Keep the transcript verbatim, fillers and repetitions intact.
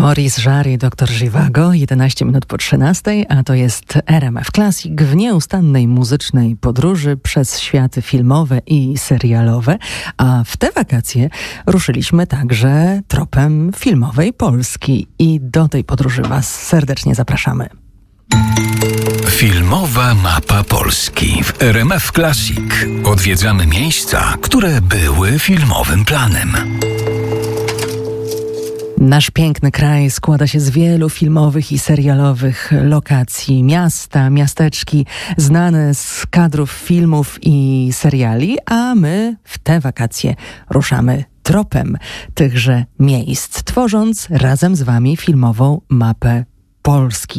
Maurice Jarre i doktor Żywago, jedenaście minut po trzynastej, a to jest R M F Classic w nieustannej muzycznej podróży przez światy filmowe i serialowe, a w te wakacje ruszyliśmy także tropem filmowej Polski i do tej podróży Was serdecznie zapraszamy. Filmowa mapa Polski w R M F Classic. Odwiedzamy miejsca, które były filmowym planem. Nasz piękny kraj składa się z wielu filmowych i serialowych lokacji, miasta, miasteczki znane z kadrów filmów i seriali, a my w te wakacje ruszamy tropem tychże miejsc, tworząc razem z Wami filmową mapę Polski.